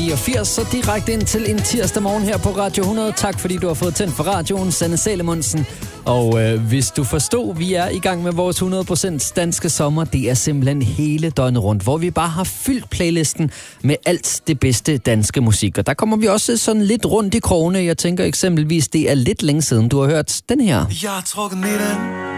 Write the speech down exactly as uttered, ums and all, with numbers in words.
niogfirs, så direkte ind til en tirsdag morgen her på Radio hundrede. Tak fordi du har fået tændt for radioen, Sanne Salomonsen. Og øh, hvis du forstod, vi er i gang med vores hundrede procent danske sommer. Det er simpelthen hele døgnet rundt, hvor vi bare har fyldt playlisten med alt det bedste danske musik. Og der kommer vi også sådan lidt rundt i krogene. Jeg tænker eksempelvis, det er lidt længe siden, du har hørt den her. Jeg har trukket midten